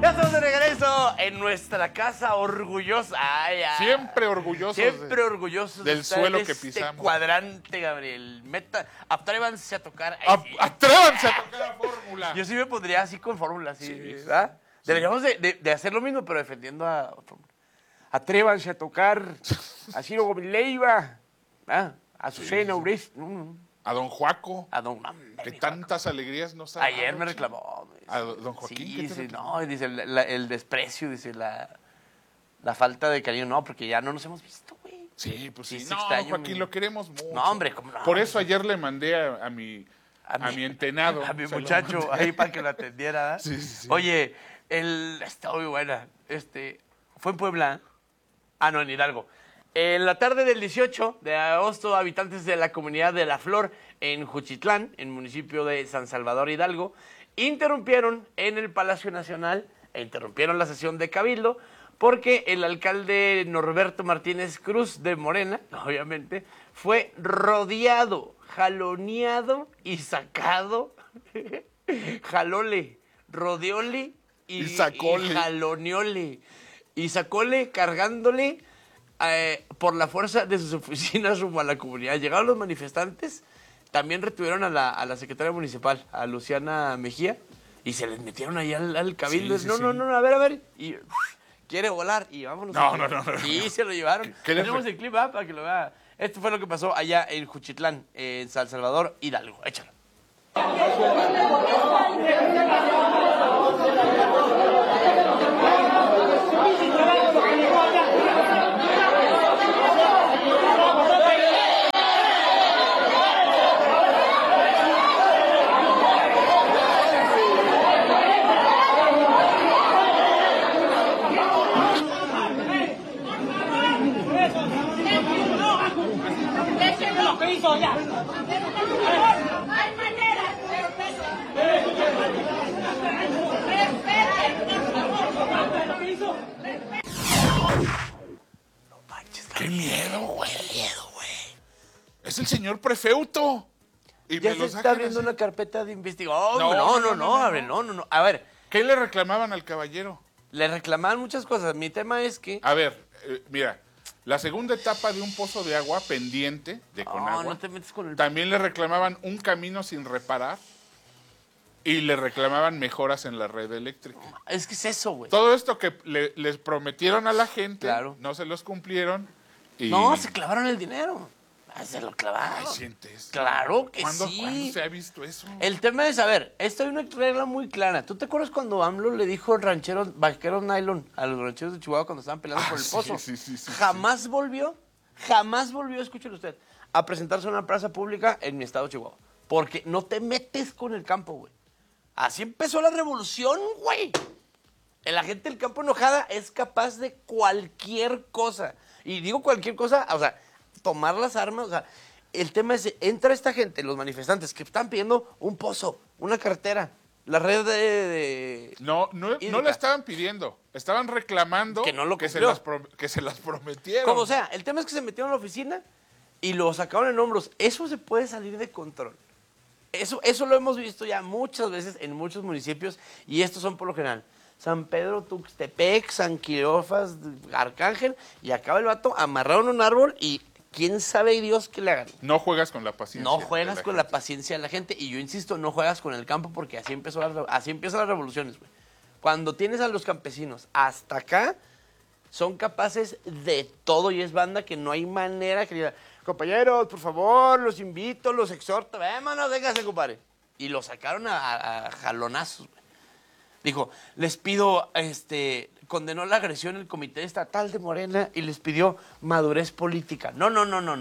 Ya estamos de regreso en nuestra casa orgullosa. Ay, ay. Siempre orgullosos. Siempre orgullosos del de estar suelo en que este pisamos. cuadrante, Gabriel. Atrévanse a tocar. Atrévanse a tocar la fórmula. Yo sí me pondría así con fórmula, así, Sí, ¿verdad? Deberíamos de hacer lo mismo, pero defendiendo a fórmula. Atrévanse a tocar a Ciro Gómez-Leiva, ¿ah? A Susana Urest, A don Juaco. a don... Que tantas alegrías nos ha Ayer dado, me chico. reclamó. ¿A don Joaquín? Sí, ¿Qué te dice, reclamó? no, dice el desprecio, dice la falta de cariño. No, porque ya no nos hemos visto, güey. Sí, pues sí. se No, extraña, Joaquín, mi- lo queremos mucho. No, hombre, ¿cómo no? Por eso ayer le mandé a mi entenado. A mi se lo muchacho mandé. ahí para que lo atendiera. Sí, sí, sí. Oye, está muy buena. Fue en Puebla. Ah, no, en Hidalgo. En la tarde del 18 de agosto, habitantes de la comunidad de La Flor, en Juchitlán, en el municipio de San Salvador, Hidalgo, interrumpieron en el Palacio Nacional, interrumpieron la sesión de Cabildo, porque el alcalde Norberto Martínez Cruz de Morena, obviamente, fue rodeado, jaloneado y sacado. Jalole, rodeole Y sacóle. y jaloneole. Y sacóle cargándole por la fuerza de sus oficinas rumbo a la comunidad. Llegaron los manifestantes, también retuvieron a la secretaria municipal, a Luciana Mejía, y se les metieron ahí al cabildo. Sí, sí, no, sí. no, a ver. Y quiere volar, y vámonos. No. Sí, se lo llevaron. ¿Qué le Tenemos fue? el clip para que lo vea. Esto fue lo que pasó allá en Juchitlán, en San Salvador, Hidalgo. Échalo. ¿Qué hizo ya? Hay manera. ¡Qué miedo, güey! Es el señor prefeuto. Y Ya me se lo está sacan abriendo así. una carpeta de investigación. No, Abre, no. A ver, ¿Qué le reclamaban al caballero? le reclamaban muchas cosas. Mi tema es que... A ver, mira, la segunda etapa de un pozo de agua pendiente de Conagua. No te metes con el... También le reclamaban un camino sin reparar y le reclamaban mejoras en la red eléctrica. Es que es eso, güey. Todo esto que les prometieron a la gente, Claro. no se los cumplieron. Y... No, se clavaron el dinero. Se lo clavaron. Ay, sientes. Claro que ¿Cuándo sí. se ha visto eso? El tema es, a ver, esto hay una regla muy clara. ¿Tú te acuerdas cuando AMLO le dijo rancheros, vaqueros nylon a los rancheros de Chihuahua cuando estaban peleando por el sí, pozo? sí, Jamás volvió, escúchelo usted, a presentarse en una plaza pública en mi estado de Chihuahua. Porque no te metes con el campo, güey. Así empezó la revolución, güey. La gente del campo enojada es capaz de cualquier cosa. Y digo cualquier cosa, o sea, tomar las armas, o sea, el tema es, entra esta gente, los manifestantes, que están pidiendo un pozo, una carretera, la red de No hídrica. la estaban pidiendo. Estaban reclamando Que no lo se cumplió. las prometieron. Como sea, el tema es que se metieron a la oficina y lo sacaron en hombros. Eso se puede salir de control. Eso lo hemos visto ya muchas veces en muchos municipios y estos son por lo general San Pedro, Tuxtepec, San Quirofas, Arcángel, y acaba el vato amarrado en un árbol y quién sabe Dios qué le hagan. No juegas con la paciencia. No de juegas la con gente. la paciencia de la gente y yo insisto, no juegas con el campo porque así empiezan las revoluciones, güey. Cuando tienes a los campesinos hasta acá, son capaces de todo y es banda que no hay manera que diga, compañeros, por favor, los invito, los exhorto, vámonos, véngase, compadre. Y lo sacaron a jalonazos, güey. Dijo, les pido, condenó la agresión el Comité Estatal de Morena y les pidió madurez política. No.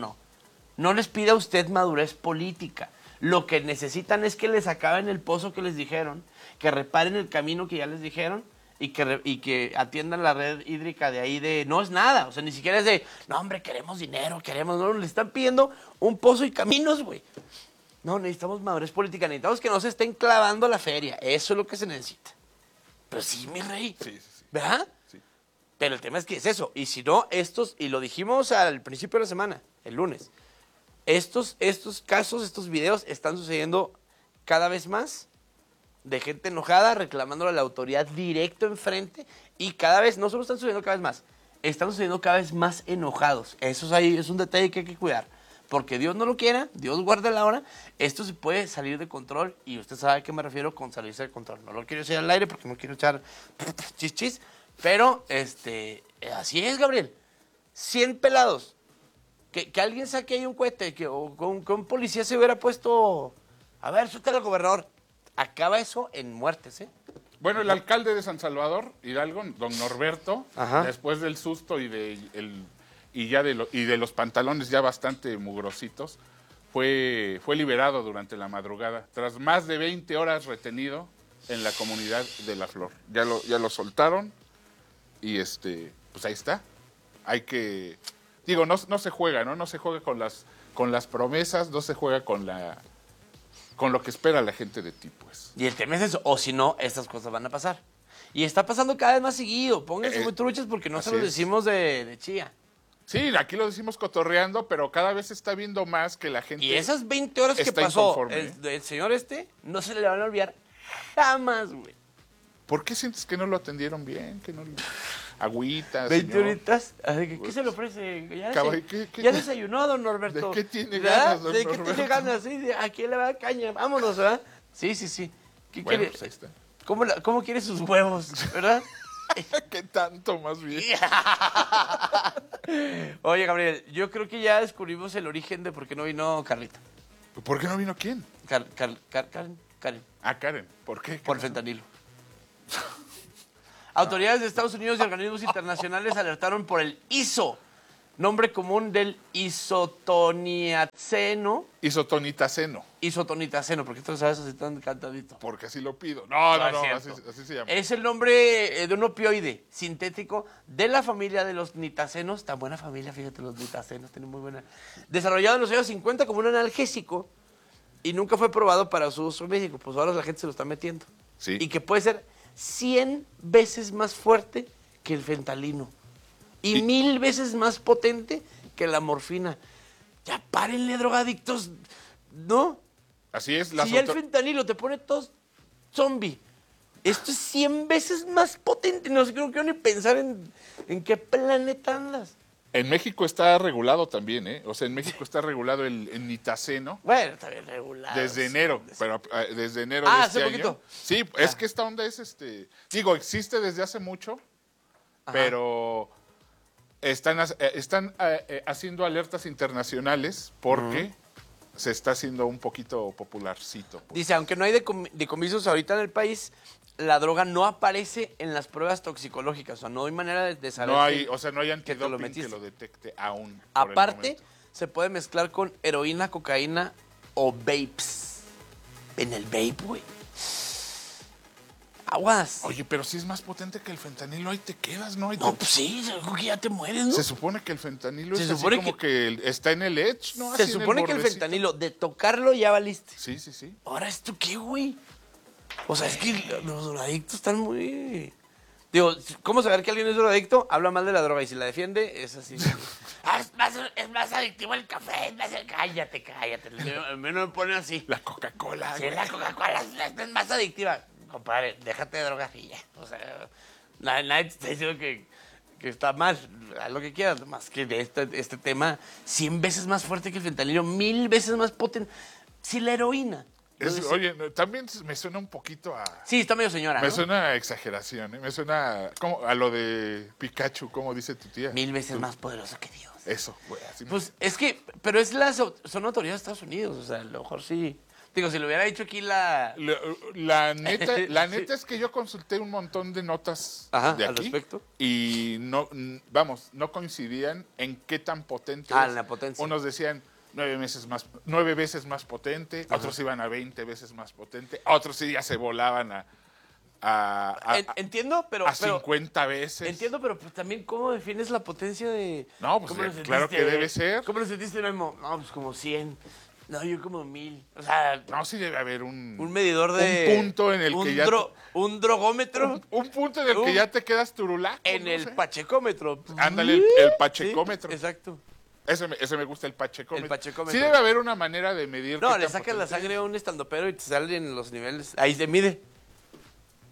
No les pida usted madurez política. Lo que necesitan es que les acaben el pozo que les dijeron, que reparen el camino que ya les dijeron y que atiendan la red hídrica de ahí de... No es nada, o sea, ni siquiera es de, no, hombre, queremos dinero, no, le están pidiendo un pozo y caminos, güey. No, necesitamos madurez política, necesitamos que no se estén clavando la feria, eso es lo que se necesita. Pero sí, mi rey, Sí. ¿verdad? Sí. Pero el tema es que es eso, y si no, y lo dijimos al principio de la semana, el lunes, estos casos, estos videos están sucediendo cada vez más de gente enojada reclamándole a la autoridad directo enfrente y cada vez, no solo están sucediendo cada vez más, están sucediendo cada vez más enojados. Eso es, ahí, es un detalle que hay que cuidar. Porque Dios no lo quiera, Dios guarde la hora, esto se puede salir de control y usted sabe a qué me refiero con salirse de control. No lo quiero decir al aire porque no quiero echar chis, pero así es, Gabriel. 100 pelados. Que alguien saque ahí un cohete, que un policía se hubiera puesto, a ver, suéltale al gobernador. Acaba eso en muertes, ¿eh? Bueno, el alcalde de San Salvador, Hidalgo, don Norberto, Ajá. después del susto y de los pantalones ya bastante mugrositos, fue liberado durante la madrugada, tras más de 20 horas retenido en la comunidad de La Flor. Ya lo soltaron y pues ahí está. Hay que, digo, no se juega, ¿no? No se juega con las promesas, no se juega con lo que espera la gente de ti, pues. Y el tema es eso, o si no, estas cosas van a pasar. Y está pasando cada vez más seguido. Pónganse muy truchas porque no se los decimos de chía. Sí, aquí lo decimos cotorreando, pero cada vez se está viendo más que la gente. Y esas 20 horas que está pasó inconforme, el señor no se le van a olvidar jamás, güey. ¿Por qué sientes que no lo atendieron bien? Que no agüitas, 20 señor? horitas. ¿Qué se le ofrece? ¿Qué? Ya desayunó, don Norberto. ¿De qué tiene ¿verdad? ganas, don ¿De Norberto? qué tiene ganas? Sí, ¿a quién le va a dar caña? Vámonos, ¿verdad? Sí. ¿Qué Bueno, quiere? pues ahí está. ¿Cómo quiere sus huevos? ¿Verdad? ¿Qué tanto más bien? Oye, Gabriel, yo creo que ya descubrimos el origen de por qué no vino Carlita. ¿Por qué no vino quién? Karen. Ah, Karen. ¿Por qué? Por fentanilo. Autoridades de Estados Unidos y organismos internacionales alertaron por el ISO, nombre común del isotoniaceno. Isotonitaceno. Isotonitaceno, ¿por qué te lo sabes así tan cantadito? Porque así lo pido. No, es así cierto. se llama. Es el nombre de un opioide sintético de la familia de los nitacenos. Tan buena familia, fíjate, los nitacenos, tienen muy buena. Desarrollado en los años 50 como un analgésico y nunca fue probado para su uso en México. Pues ahora la gente se lo está metiendo. Sí. Y que puede ser 100 veces más fuerte que el fentanilo. Y 1000 veces más potente que la morfina. Ya párenle, drogadictos, ¿no? Así es. Si ya el fentanilo te pone todo zombie, esto es 100 veces más potente. No sé, creo que ni pensar en qué planeta andas. En México está regulado también, ¿eh? O sea, en México está regulado el nitaceno. Bueno, está bien regulado. Desde enero, pero desde enero de hace este año. poquito. Sí, es que esta onda es digo, existe desde hace mucho, pero están haciendo alertas internacionales porque se está haciendo un poquito popularcito. Pues. Dice, aunque no hay decomisos ahorita en el país, la droga no aparece en las pruebas toxicológicas. O sea, no hay manera de saber. No hay que te lo antidoping metiste. que lo detecte aún. por el Aparte, momento. se puede mezclar con heroína, cocaína o vapes. En el vape, güey. Aguas. Oye, pero si es más potente que el fentanilo, ahí te quedas, ¿no? No, pues sí, creo que ya te mueres, ¿no? Se supone que el fentanilo Se es así supone como que está en el edge, ¿no? Se Así en supone que el bordecito. fentanilo, de tocarlo ya valiste. Sí. Ahora, ¿esto qué, güey? O sea, es que los drogadictos están muy... Digo, ¿cómo saber que alguien es drogadicto? Habla mal de la droga y si la defiende, es así. Es más adictivo el café. Cállate. Al menos me pone así. La Coca-Cola. Si güey. la Coca-Cola es más adictiva. Compadre, déjate de drogas y ya. O sea, nadie te está diciendo que está mal. Haz lo que quieras. Más que de este tema, 100 veces más fuerte que el fentanilo, 1000 veces más potente. Si la heroína. Oye, también me suena un poquito a... Sí, está medio señora, Me ¿no? suena a exageración, ¿eh? Me suena como a lo de Pikachu, como dice tu tía. 1000 veces más poderoso que Dios. Eso, güey. Así Pues es que, pero son autoridades de Estados Unidos, o sea, a lo mejor sí. Digo, si lo hubiera dicho aquí la neta es que yo consulté un montón de notas de al aquí respecto. y no coincidían en qué tan potente es. La potencia. Unos decían 9 veces más potente, otros iban a 20 veces más potente, otros sí ya se volaban entiendo, pero... a 50 veces. Entiendo, pero pues, también, ¿cómo defines la potencia de...? No, pues ¿Cómo lo claro sentiste? que debe ser. ¿Cómo lo sentiste, Memo? No, pues como 100. No, yo como 1000. O sea, No, sí debe haber un medidor de... un punto en el que ya un drogómetro un punto en el que ya te quedas turulaco. en no el sé. pachecómetro. Ándale, el Sí, pachecómetro. exacto. Ese me gusta, el pachecómetro. El pachecómetro. Sí debe haber una manera de medir. No, qué le tan sacas la potente sangre a un estandopero y te salen los niveles. Ahí se mide.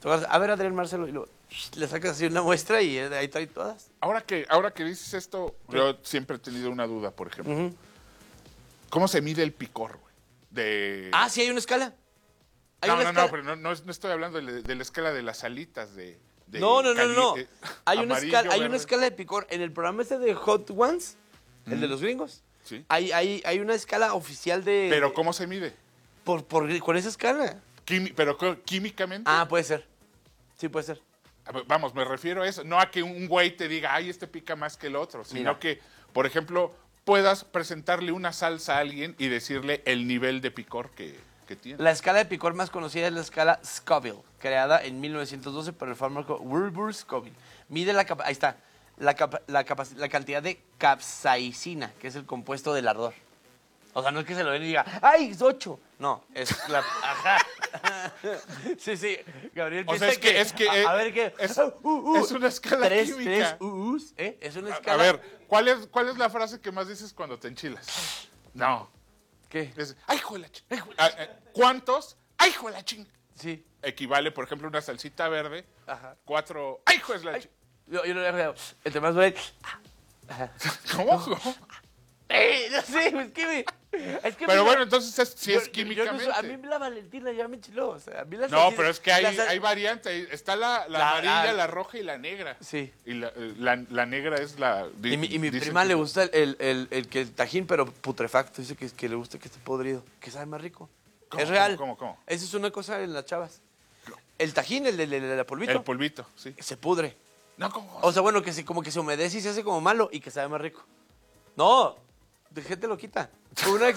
A ver, Adrián Marcelo, y luego le sacas así una muestra y ahí trae todas. Ahora que dices esto, yo siempre he tenido una duda, por ejemplo. Ujú. ¿Cómo se mide el picor, güey? Ah, sí, hay una escala. Hay No, una no, escala. no, pero no estoy hablando de la escala de las alitas de No. Hay una amarillo, escala, hay una verde. escala de picor. En el programa este de Hot Ones, el de los gringos, Sí. hay una escala oficial de... Pero ¿cómo se mide? Con esa escala. Pero químicamente. Ah, puede ser. Sí, puede ser. Vamos, me refiero a eso. No a que un güey te diga, ay, este pica más que el otro. Sino Mira. que, por ejemplo, puedas presentarle una salsa a alguien y decirle el nivel de picor que tiene. La escala de picor más conocida es la escala Scoville, creada en 1912 por el fármaco Wilbur Scoville. Mide ahí está, la cantidad de capsaicina, que es el compuesto del ardor. O sea, no es que se lo den y diga, ¡ay, es 8! No, es la... Ajá. Sí, Gabriel O sea, piensa es que a ver qué... es una escala química. Es una A escala... ver, ¿cuál es la frase que más dices cuando te enchilas? No. ¿Qué? Es, ¡ay, hijo de la ching! ¿Cuántos? ¡Ay, hijo de la ching! Sí. Equivale, por ejemplo, una salsita verde. Ajá. 4. ¡Ay, hijo de la ching! Yo no le hago... Entre más duele... ¿Cómo? No sé, es que Pero mira, bueno, entonces sí es yo químicamente. no sé, a mí la Valentina ya me enchiló. O sea, a mí la No, salsita- pero es que hay variantes. Está la amarilla, la- la roja y la negra. Sí. Y la negra es la... Y mi dicen prima que- le gusta el tajín, pero putrefacto. Dice que le gusta que esté podrido, que sabe más rico. ¿Cómo, Es real. cómo? Esa es una cosa en las chavas. El tajín, el de la polvito, El polvito, sí. se pudre. No, ¿cómo? O sea, bueno, como que se humedece y se hace como malo y que sabe más rico. No, de gente lo quita. Fue una